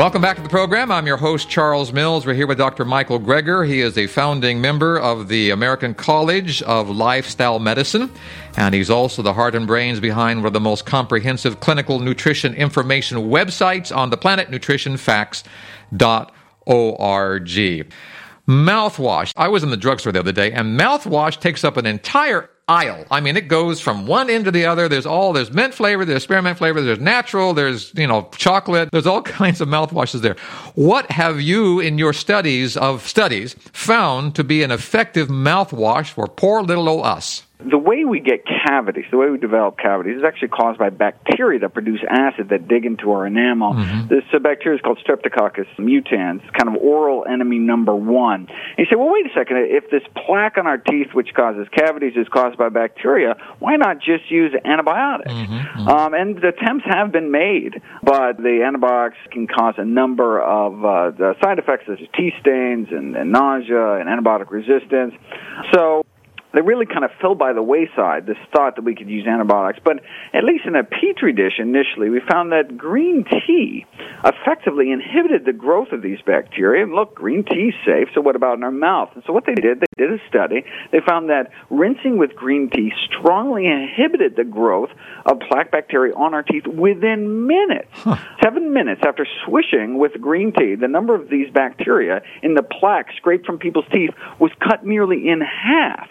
Welcome back to the program. I'm your host, Charles Mills. We're here with Dr. Michael Greger. He is a founding member of the American College of Lifestyle Medicine, and he's also the heart and brains behind one of the most comprehensive clinical nutrition information websites on the planet, nutritionfacts.org. Mouthwash. I was in the drugstore the other day, and mouthwash takes up an entire aisle. I mean, it goes from one end to the other. There's mint flavor, there's spearmint flavor, there's natural, there's, chocolate. There's all kinds of mouthwashes there. What have you, in your studies, found to be an effective mouthwash for poor little old us? The way we get cavities, the way we develop cavities, is actually caused by bacteria that produce acid that dig into our enamel. Mm-hmm. This bacteria is called Streptococcus mutans, kind of oral enemy number one. And you say, well, wait a second. If this plaque on our teeth, which causes cavities, is caused by bacteria, why not just use antibiotics? Mm-hmm. And the attempts have been made, but the antibiotics can cause a number of the side effects such as teeth stains and nausea and antibiotic resistance. So they really kind of fell by the wayside, this thought that we could use antibiotics. But at least in a Petri dish initially, we found that green tea effectively inhibited the growth of these bacteria. And look, green tea is safe, so what about in our mouth? And so what they did a study. They found that rinsing with green tea strongly inhibited the growth of plaque bacteria on our teeth within minutes. 7 minutes after swishing with green tea, the number of these bacteria in the plaque scraped from people's teeth was cut nearly in half.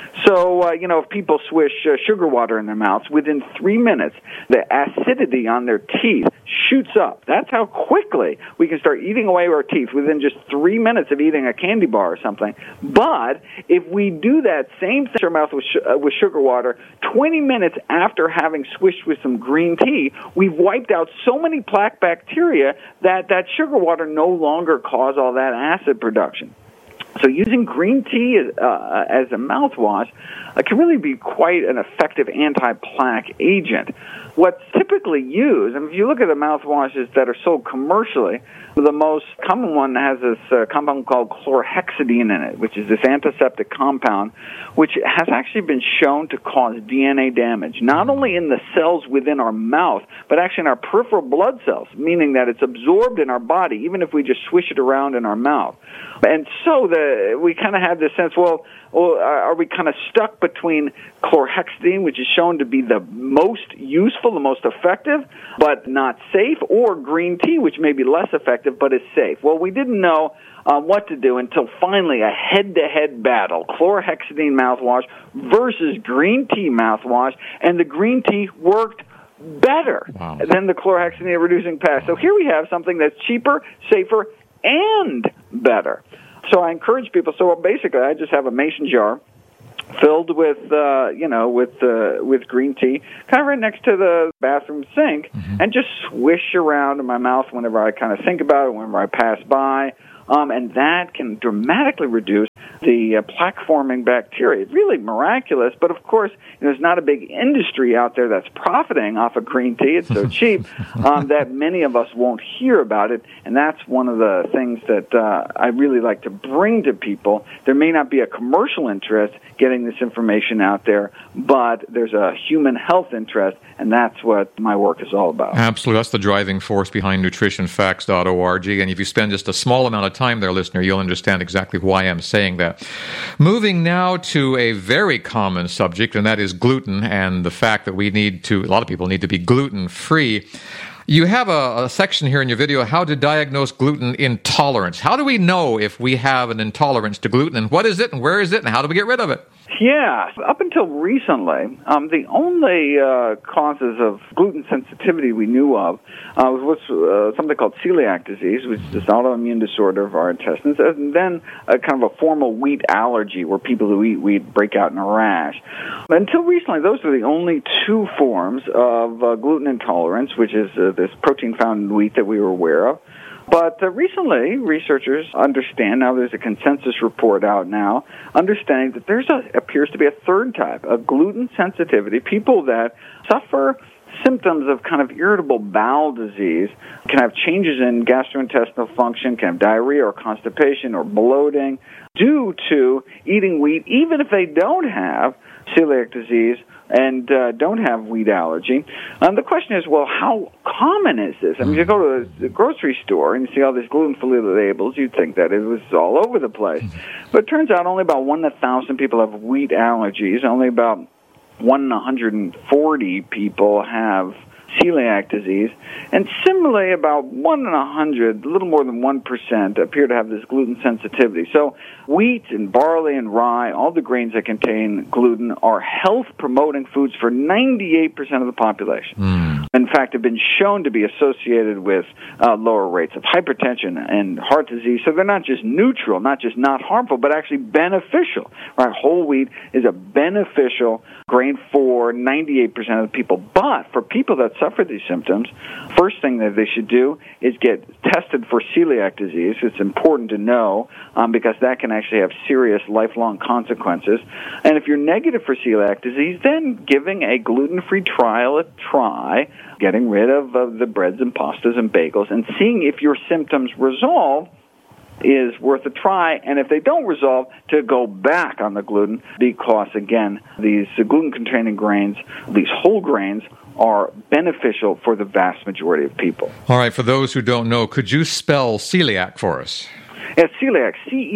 So, if people swish sugar water in their mouths, within 3 minutes, the acidity on their teeth shoots up. That's how quickly we can start eating away our teeth within just 3 minutes of eating a candy bar or something. But if we do that same thing in our mouth with sugar water, 20 minutes after having swished with some green tea, we've wiped out so many plaque bacteria that sugar water no longer causes all that acid production. So using green tea as a mouthwash can really be quite an effective anti-plaque agent. What's typically used, and if you look at the mouthwashes that are sold commercially, the most common one has this compound called chlorhexidine in it, which is this antiseptic compound, which has actually been shown to cause DNA damage, not only in the cells within our mouth, but actually in our peripheral blood cells, meaning that it's absorbed in our body, even if we just swish it around in our mouth. And so we kind of have this sense, well, are we kind of stuck between chlorhexidine, which is shown to be the most useful, the most effective, but not safe, or green tea, which may be less effective, but is safe? Well, we didn't know what to do until finally a head-to-head battle, chlorhexidine mouthwash versus green tea mouthwash, and the green tea worked better than the chlorhexidine-reducing patch. So here we have something that's cheaper, safer, and better. So I encourage people. So basically, I just have a mason jar filled with green tea, kind of right next to the bathroom sink, and just swish around in my mouth whenever I kind of think about it, whenever I pass by. And that can dramatically reduce the plaque-forming bacteria. It's really miraculous, but of course, there's not a big industry out there that's profiting off of green tea. It's so cheap that many of us won't hear about it, and that's one of the things that I really like to bring to people. There may not be a commercial interest getting this information out there, but there's a human health interest, and that's what my work is all about. Absolutely. That's the driving force behind nutritionfacts.org, and if you spend just a small amount of time there, listener, you'll understand exactly why I'm saying that. Moving now to a very common subject, and that is gluten and the fact that a lot of people need to be gluten-free. You have a section here in your video, how to diagnose gluten intolerance. How do we know if we have an intolerance to gluten, and what is it, and where is it, and how do we get rid of it? Yeah, up until recently, the only causes of gluten sensitivity we knew of was something called celiac disease, which is this autoimmune disorder of our intestines, and then kind of a formal wheat allergy where people who eat wheat break out in a rash. Until recently, those were the only two forms of gluten intolerance, which is this protein found in wheat that we were aware of. But recently, researchers understand, now there's a consensus report out now, understanding that there appears to be a third type, of gluten sensitivity, people that suffer symptoms of kind of irritable bowel disease, can have changes in gastrointestinal function, can have diarrhea or constipation or bloating due to eating wheat, even if they don't have celiac disease and don't have wheat allergy. The question is, well, how common is this? I mean, you go to the grocery store and you see all these gluten-free labels, you'd think that it was all over the place. But it turns out only about 1 in 1,000 people have wheat allergies. Only about 1 in 140 people have celiac disease, and similarly about 1 in 100, a little more than 1%, appear to have this gluten sensitivity. So wheat and barley and rye, all the grains that contain gluten, are health-promoting foods for 98% of the population. In fact, have been shown to be associated with lower rates of hypertension and heart disease. So they're not just neutral, not just not harmful, but actually beneficial. Right? Whole wheat is a beneficial grain for 98% of the people. But for people that suffer these symptoms, first thing that they should do is get tested for celiac disease. It's important to know because that can actually have serious lifelong consequences. And if you're negative for celiac disease, then giving a gluten-free trial a try, getting rid of the breads and pastas and bagels, and seeing if your symptoms resolve is worth a try, and if they don't resolve, to go back on the gluten, because, again, these gluten-containing grains, these whole grains, are beneficial for the vast majority of people. All right, for those who don't know, could you spell celiac for us? It's celiac,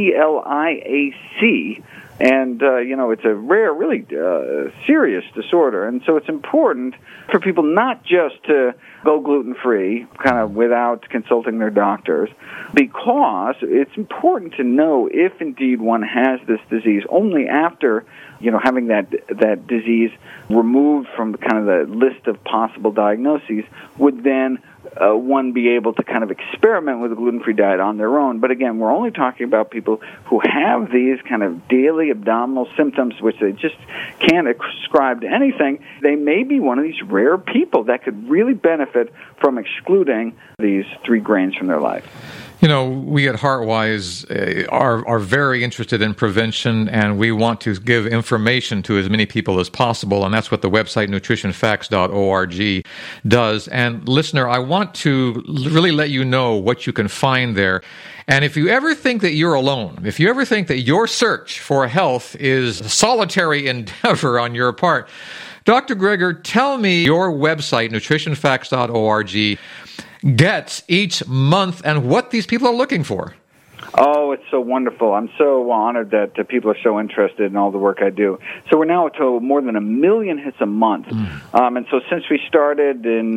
C-E-L-I-A-C, and, it's a rare, really serious disorder, and so it's important for people not just to go gluten-free, kind of without consulting their doctors, because it's important to know if indeed one has this disease only after, having that disease removed from kind of the list of possible diagnoses would then one be able to kind of experiment with a gluten-free diet on their own. But again, we're only talking about people who have these kind of daily abdominal symptoms, which they just can't ascribe to anything. They may be one of these rare people that could really benefit from excluding these 3 grains from their life. We at HeartWise are very interested in prevention, and we want to give information to as many people as possible, and that's what the website nutritionfacts.org does. And listener, I want to really let you know what you can find there. And if you ever think that you're alone, if you ever think that your search for health is a solitary endeavor on your part, Dr. Greger, tell me your website, nutritionfacts.org, gets each month and what these people are looking for. Oh, it's so wonderful. I'm so honored that people are so interested in all the work I do. So we're now to more than 1 million hits a month. And so since we started in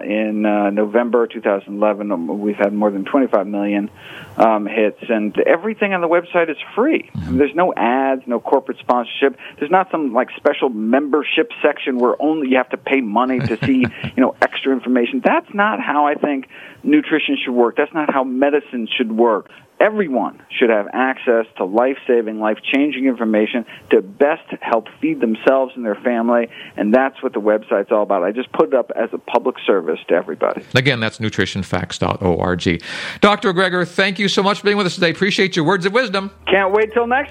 November 2011, we've had more than 25 million hits, and everything on the website is free. There's no ads, no corporate sponsorship. There's not some special membership section where only you have to pay money to see, extra information. That's not how I think nutrition should work. That's not how medicine should work. Everyone should have access to life-saving, life-changing information to best help feed themselves and their family, and that's what the website's all about. I just put it up as a public service to everybody. Again, that's nutritionfacts.org. Dr. Greger, thank you so much for being with us today. Appreciate your words of wisdom. Can't wait till next